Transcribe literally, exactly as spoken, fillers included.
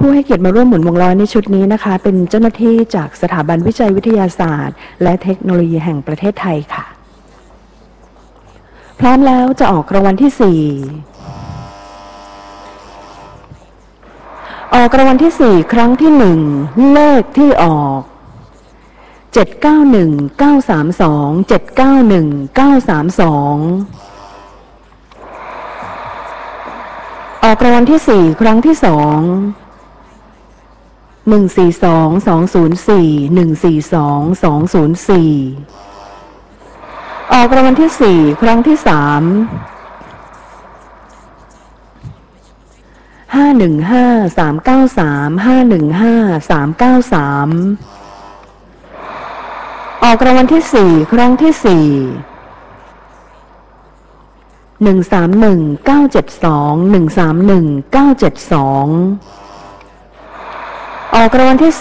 ผู้ให้เกียรติมาร่วมหมุนวงล้อในชุดนี้นะคะเป็นเจ้าหน้าที่จากสถาบันวิจัยวิทยาศาสตร์และเทคโนโลยีแห่งประเทศไทยค่ะพร้อมแล้วจะออกรางวัลที่สี่ออกรางวัลที่สี่ครั้งที่หนึ่งเลขที่ออกเจ็ดเก้าหนึ่งเก้าสามสองเจ็ดเก้าหนึ่งเก้าสามสองออกรางวัลที่สี่ครั้งที่สองหนึ่งสี่สองสองศูนย์สี่หนึ่งสี่สองสองศูนย์สี่ออกรางวัลที่สี่ครั้งที่สามห้าหนึ่งห้าสามเก้าสามห้าหนึ่งห้าสามเก้าสามออกรางวัลที่สี่ครั้งที่สี่หนึ่งสามหนึ่งเก้าเจ็ดสองหนึ่งสามหนึ่งเก้าเจ็ดสองออกรางวัลที่